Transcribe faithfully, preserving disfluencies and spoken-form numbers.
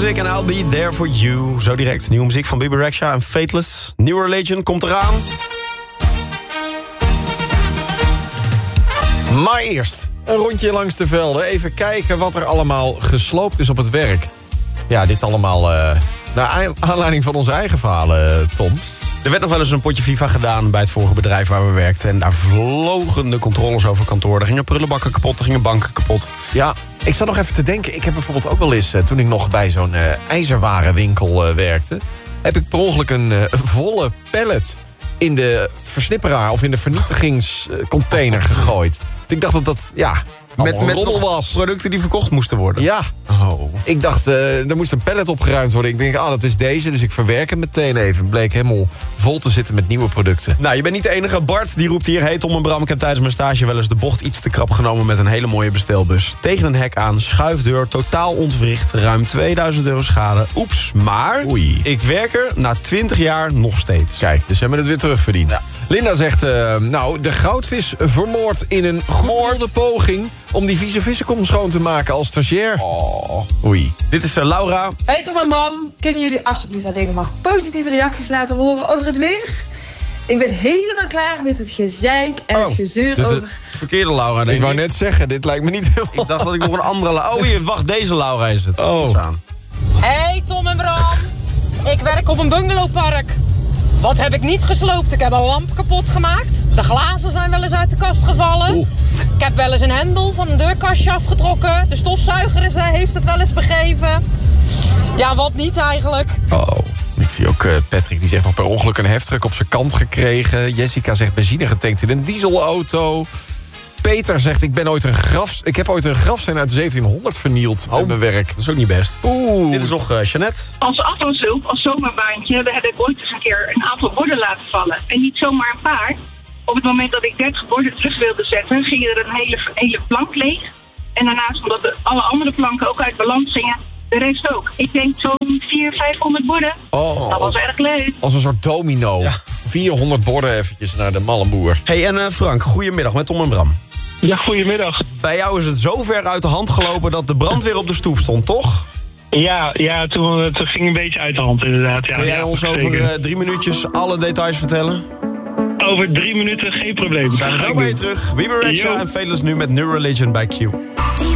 Music and I'll Be There For You. Zo direct, nieuwe muziek van Bebe Rexha en Fateless. New Religion komt eraan. Maar eerst een rondje langs de velden. Even kijken wat er allemaal gesloopt is op het werk. Ja, dit allemaal uh, naar aanleiding van onze eigen verhalen, Tom. Er werd nog wel eens een potje FIFA gedaan bij het vorige bedrijf waar we werkten. En daar vlogen de controles over kantoor. Er gingen prullenbakken kapot, er gingen banken kapot. Ja, ik zat nog even te denken. Ik heb bijvoorbeeld ook wel eens, uh, toen ik nog bij zo'n uh, ijzerwarenwinkel uh, werkte... heb ik per ongeluk een uh, volle pallet in de versnipperaar of in de vernietigingscontainer gegooid. Dus ik dacht dat dat, ja, met, met rommel was. Producten die verkocht moesten worden. Ja. Oh. Ik dacht, uh, er moest een pallet opgeruimd worden. Ik denk, ah, dat is deze, dus ik verwerk hem meteen even. Het bleek helemaal vol te zitten met nieuwe producten. Nou, je bent niet de enige. Bart, die roept hier... Hey Tom en Bram, ik heb tijdens mijn stage wel eens de bocht iets te krap genomen... met een hele mooie bestelbus. Tegen een hek aan, schuifdeur, totaal ontwricht... ruim tweeduizend euro schade. Oeps, maar Oei. Ik werk er na twintig jaar nog steeds. Kijk, dus hebben we het weer terugverdiend. Ja. Linda zegt, uh, nou, de goudvis vermoord in een goede poging... om die vieze vissenkom schoon te maken als stagiair. Oh. Oei. Dit is uh, Laura. Hey Tom en Bram, kunnen jullie alsjeblieft alleen maar positieve reacties laten horen over het weer? Ik ben helemaal klaar met het gezeik en oh, het gezeur dit, over... Verkeerde Laura, denk ik. wou ik. net zeggen, dit lijkt me niet helemaal... Ik dacht dat ik nog een andere... La- oh, hier, wacht, deze Laura is het. Oh. Hey Tom en Bram, ik werk op een bungalowpark. Wat heb ik niet gesloopt? Ik heb een lamp kapot gemaakt. De glazen zijn wel eens uit de kast gevallen. Oeh. Ik heb wel eens een hendel van een deurkastje afgetrokken. De stofzuiger is, heeft het wel eens begeven. Ja, wat niet eigenlijk. Oh, ik zie ook uh, Patrick, die zegt nog per ongeluk een heftruck op zijn kant gekregen. Jessica zegt benzine getankt in een dieselauto. Peter zegt, ik, ben ooit een graf, ik heb ooit een grafsteen uit zeventienhonderd vernield Oh, met mijn werk. Dat is ook niet best. Oeh. Dit is nog uh, Jeannette. Als afwashulp, als zomerbaantje, heb ik ooit eens een keer een aantal borden laten vallen. En niet zomaar een paar. Op het moment dat ik dertig borden terug wilde zetten, ging er een hele, hele plank leeg. En daarnaast, omdat de, alle andere planken ook uit balans gingen, de rest ook. Ik denk zo'n vierhonderd, vijfhonderd borden. Oh. Dat was erg leuk. Als een soort domino. Ja. vierhonderd borden eventjes naar de mallenboer. Hey, en uh, Frank, goedemiddag met Tom en Bram. Ja, goedemiddag. Bij jou is het zo ver uit de hand gelopen dat de brandweer op de stoep stond, toch? Ja, ja toen, het ging een beetje uit de hand inderdaad. Ja, Kun jij ja, ons zeker. over uh, drie minuutjes alle details vertellen? Over drie minuten, geen probleem. Zijn we Ga zo ik bij je doen. terug. Bebe Rexha Yo. en Fateless nu met New Religion bij Q.